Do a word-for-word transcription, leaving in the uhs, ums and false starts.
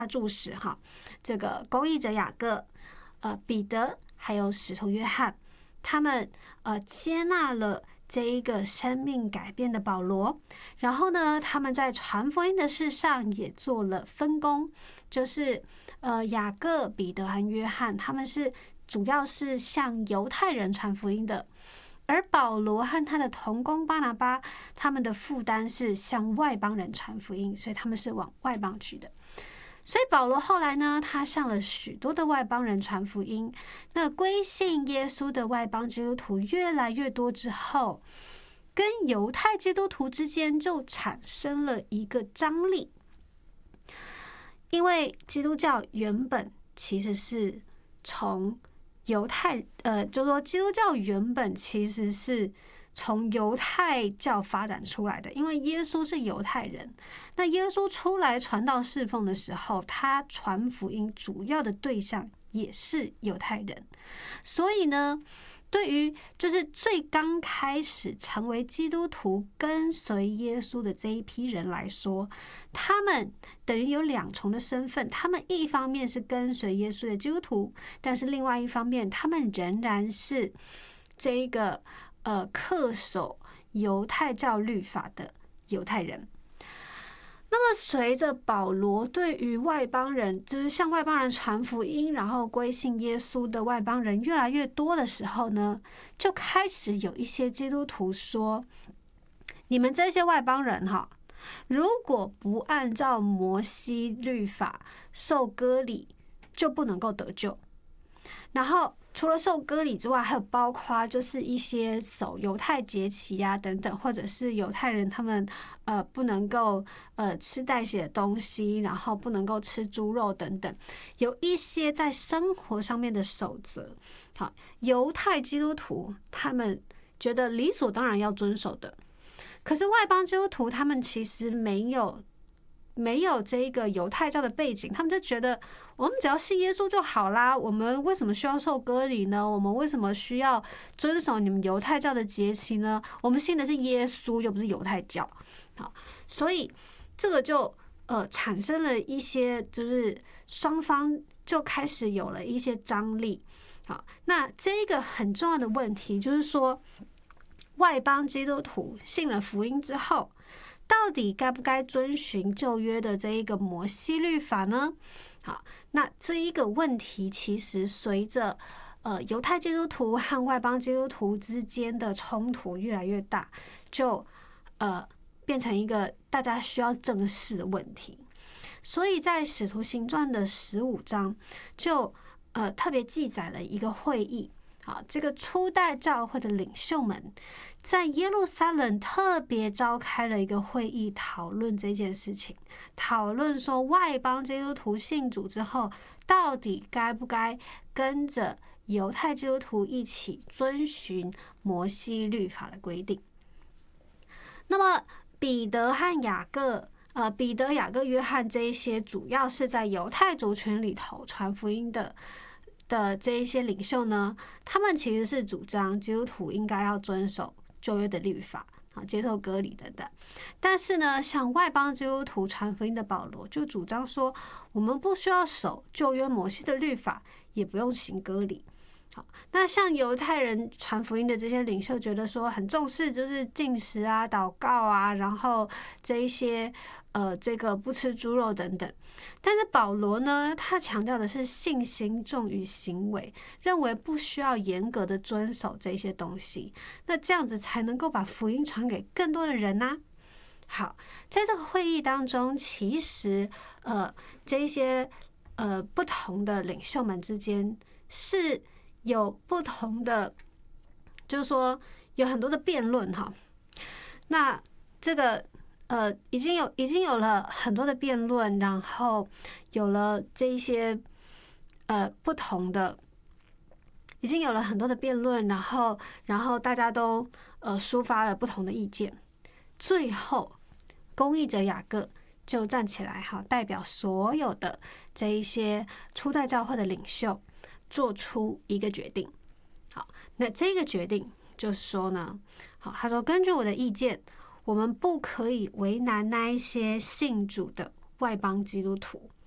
注释哈，这个公义者雅各、呃彼得还有使徒约翰，他们呃接纳了这一个生命改变的保罗，然后呢，他们在传福音的事上也做了分工，就是呃雅各、彼得和约翰，他们是主要是向犹太人传福音的。而保罗和他的同工巴拿巴，他们的负担是向外邦人传福音，所以他们是往外邦去的。所以保罗后来呢，他向了许多的外邦人传福音。那归信耶稣的外邦基督徒越来越多之后，跟犹太基督徒之间就产生了一个张力，因为基督教原本其实是从犹太呃，就说基督教原本其实是从犹太教发展出来的，因为耶稣是犹太人。那耶稣出来传道侍奉的时候，他传福音主要的对象也是犹太人，所以呢，对于就是最刚开始成为基督徒跟随耶稣的这一批人来说，他们等于有两重的身份，他们一方面是跟随耶稣的基督徒，但是另外一方面他们仍然是这一个呃恪守犹太教律法的犹太人。那么随着保罗对于外邦人，就是向外邦人传福音，然后归信耶稣的外邦人越来越多的时候呢，就开始有一些基督徒说，你们这些外邦人哈，如果不按照摩西律法受割礼，就不能够得救。然后除了受割礼之外，还有包括就是一些守犹太节期啊等等，或者是犹太人他们呃不能够呃吃带血的东西，然后不能够吃猪肉等等，有一些在生活上面的守则。好，犹太基督徒他们觉得理所当然要遵守的，可是外邦基督徒他们其实没有没有这个犹太教的背景，他们就觉得我们只要信耶稣就好啦，我们为什么需要受割礼呢？我们为什么需要遵守你们犹太教的节期呢？我们信的是耶稣，又不是犹太教。好，所以这个就呃产生了一些，就是双方就开始有了一些张力。好，那这一个很重要的问题就是说，外邦基督徒信了福音之后，到底该不该遵循旧约的这一个摩西律法呢？好，那这一个问题其实随着呃犹太基督徒和外邦基督徒之间的冲突越来越大，就呃变成一个大家需要正视的问题。所以在使徒行传的十五章就呃特别记载了一个会议。好，这个初代教会的领袖们在耶路撒冷特别召开了一个会议，讨论这件事情，讨论说外邦基督徒信主之后，到底该不该跟着犹太基督徒一起遵循摩西律法的规定。那么彼得和雅各呃，彼得、雅各、约翰这一些主要是在犹太族群里头传福音的的这一些领袖呢，他们其实是主张基督徒应该要遵守旧约的律法啊，接受割礼等等。但是呢，像外邦基督徒传福音的保罗就主张说，我们不需要守旧约摩西的律法，也不用行割礼。好，那像犹太人传福音的这些领袖觉得说很重视，就是禁食啊、祷告啊，然后这一些呃这个不吃猪肉等等。但是保罗呢，他强调的是信心重于行为，认为不需要严格的遵守这些东西，那这样子才能够把福音传给更多的人啊。好，在这个会议当中，其实呃这一些呃不同的领袖们之间是有不同的，就是说有很多的辩论哈。那这个呃已经有已经有了很多的辩论，然后有了这一些呃不同的，已经有了很多的辩论，然后然后大家都呃抒发了不同的意见。最后，公义者雅各就站起来哈，代表所有的这一些初代教会的领袖，做出一个决定。好，那这个决定就是说呢，好，他说根据我的意见，我们不可以为难那一些信主的外邦基督徒。